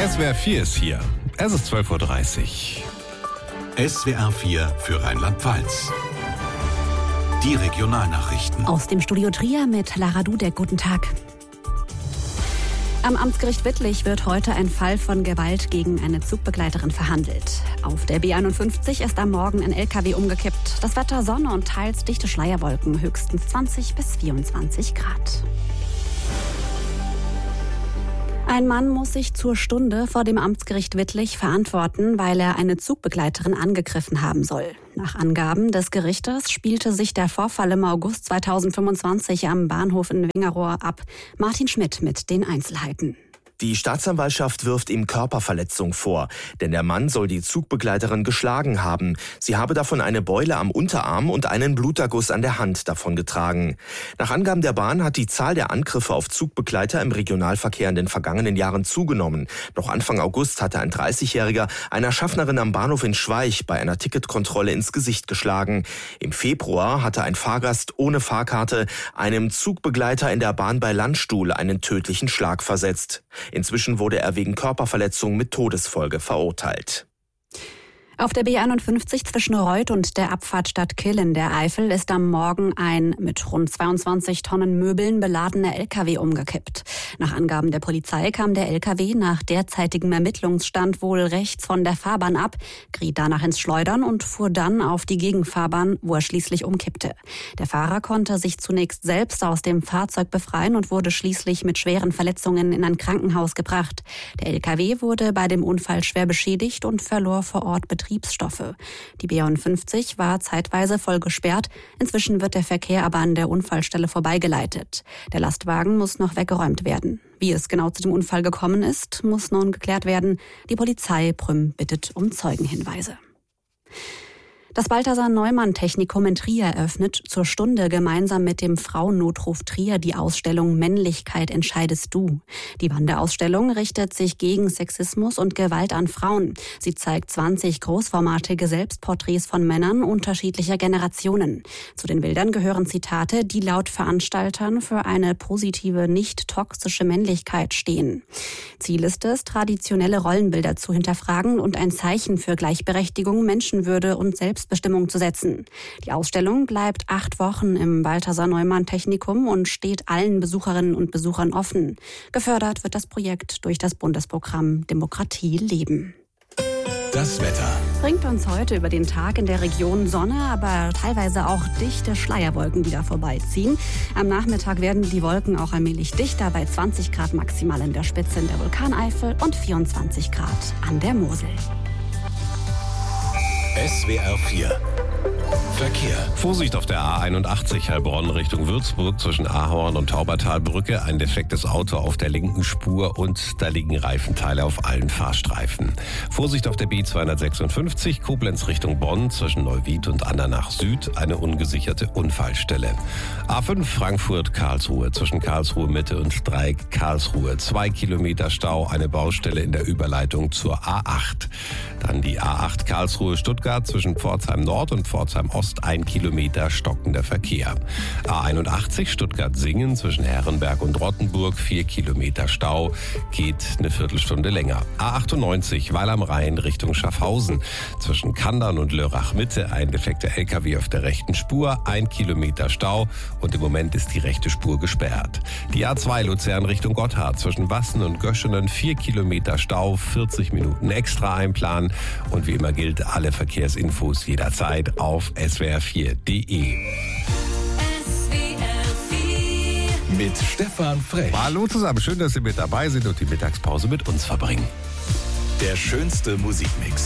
SWR 4 ist hier. Es ist 12:30 Uhr. SWR 4 für Rheinland-Pfalz. Die Regionalnachrichten. Aus dem Studio Trier mit Lara Dudek. Guten Tag. Am Amtsgericht Wittlich wird heute ein Fall von Gewalt gegen eine Zugbegleiterin verhandelt. Auf der B51 ist am Morgen ein LKW umgekippt. Das Wetter Sonne und teils dichte Schleierwolken, höchstens 20 bis 24 Grad. Ein Mann muss sich zur Stunde vor dem Amtsgericht Wittlich verantworten, weil er eine Zugbegleiterin angegriffen haben soll. Nach Angaben des Gerichtes spielte sich der Vorfall im August 2025 am Bahnhof in Wingerrohr ab. Martin Schmidt mit den Einzelheiten. Die Staatsanwaltschaft wirft ihm Körperverletzung vor, denn der Mann soll die Zugbegleiterin geschlagen haben. Sie habe davon eine Beule am Unterarm und einen Bluterguss an der Hand davongetragen. Nach Angaben der Bahn hat die Zahl der Angriffe auf Zugbegleiter im Regionalverkehr in den vergangenen Jahren zugenommen. Noch Anfang August hatte ein 30-Jähriger einer Schaffnerin am Bahnhof in Schweich bei einer Ticketkontrolle ins Gesicht geschlagen. Im Februar hatte ein Fahrgast ohne Fahrkarte einem Zugbegleiter in der Bahn bei Landstuhl einen tödlichen Schlag versetzt. Inzwischen wurde er wegen Körperverletzung mit Todesfolge verurteilt. Auf der B51 zwischen Reuth und der Abfahrt Stadtkill in der Eifel ist am Morgen ein mit rund 22 Tonnen Möbeln beladener LKW umgekippt. Nach Angaben der Polizei kam der LKW nach derzeitigem Ermittlungsstand wohl rechts von der Fahrbahn ab, geriet danach ins Schleudern und fuhr dann auf die Gegenfahrbahn, wo er schließlich umkippte. Der Fahrer konnte sich zunächst selbst aus dem Fahrzeug befreien und wurde schließlich mit schweren Verletzungen in ein Krankenhaus gebracht. Der LKW wurde bei dem Unfall schwer beschädigt und verlor vor Ort Betriebsstoffe. Die B51 war zeitweise voll gesperrt. Inzwischen wird der Verkehr aber an der Unfallstelle vorbeigeleitet. Der Lastwagen muss noch weggeräumt werden. Wie es genau zu dem Unfall gekommen ist, muss nun geklärt werden. Die Polizei Prüm bittet um Zeugenhinweise. Das Balthasar-Neumann-Technikum in Trier eröffnet zur Stunde gemeinsam mit dem Frauennotruf Trier die Ausstellung Männlichkeit entscheidest du. Die Wanderausstellung richtet sich gegen Sexismus und Gewalt an Frauen. Sie zeigt 20 großformatige Selbstporträts von Männern unterschiedlicher Generationen. Zu den Bildern gehören Zitate, die laut Veranstaltern für eine positive, nicht toxische Männlichkeit stehen. Ziel ist es, traditionelle Rollenbilder zu hinterfragen und ein Zeichen für Gleichberechtigung, Menschenwürde und Selbstbestimmung zu setzen. Die Ausstellung bleibt 8 Wochen im Balthasar-Neumann-Technikum und steht allen Besucherinnen und Besuchern offen. Gefördert wird das Projekt durch das Bundesprogramm Demokratie leben. Das Wetter. Bringt uns heute über den Tag in der Region Sonne, aber teilweise auch dichte Schleierwolken, die da vorbeiziehen. Am Nachmittag werden die Wolken auch allmählich dichter, bei 20 Grad maximal in der Spitze in der Vulkaneifel und 24 Grad an der Mosel. SWR 4 Verkehr. Vorsicht auf der A81 Heilbronn Richtung Würzburg zwischen Ahorn und Taubertalbrücke. Ein defektes Auto auf der linken Spur und da liegen Reifenteile auf allen Fahrstreifen. Vorsicht auf der B256 Koblenz Richtung Bonn zwischen Neuwied und Andernach Süd. Eine ungesicherte Unfallstelle. A5 Frankfurt-Karlsruhe zwischen Karlsruhe Mitte und Dreieck Karlsruhe. 2 Kilometer Stau, eine Baustelle in der Überleitung zur A8. Dann die A8 Karlsruhe-Stuttgart zwischen Pforzheim Nord und Pforzheim Ost 1 Kilometer stockender Verkehr. A81 Stuttgart-Singen zwischen Herrenberg und Rottenburg 4 Kilometer Stau, geht eine Viertelstunde länger. A98 Weil am Rhein Richtung Schaffhausen zwischen Kandern und Lörrach-Mitte ein defekter LKW auf der rechten Spur, 1 Kilometer Stau und im Moment ist die rechte Spur gesperrt. Die A2 Luzern Richtung Gotthard zwischen Wassen und Göschenen 4 Kilometer Stau, 40 Minuten extra einplanen und wie immer gilt, alle Verkehrsinfos jederzeit auf swr4.de. Mit Stefan Frech. Hallo zusammen, schön, dass Sie mit dabei sind und die Mittagspause mit uns verbringen. Der schönste Musikmix.